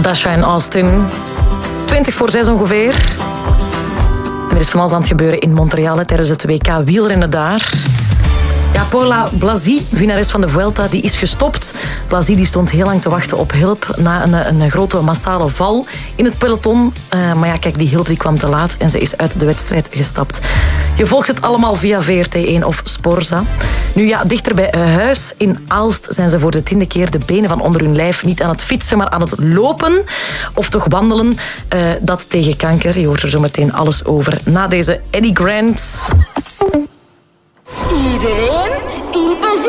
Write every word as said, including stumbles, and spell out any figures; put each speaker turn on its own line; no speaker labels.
Dasha en Austin. twintig voor zes ongeveer. En er is van alles aan het gebeuren in Montreal hè, tijdens het W K wielrennen daar. Ja, Paula Blasi, winnares van de Vuelta, die is gestopt. Blasi die stond heel lang te wachten op hulp na een, een grote massale val in het peloton. Uh, maar ja, kijk, die hulp die kwam te laat en ze is uit de wedstrijd gestapt. Je volgt het allemaal via V R T één of Sporza. Nu ja, dichter bij huis in Aalst zijn ze voor de tiende keer de benen van onder hun lijf niet aan het fietsen, maar aan het lopen. Of toch wandelen. Uh, dat tegen kanker. Je hoort er zo meteen alles over na deze Eddie Grant.
Iedereen in positie.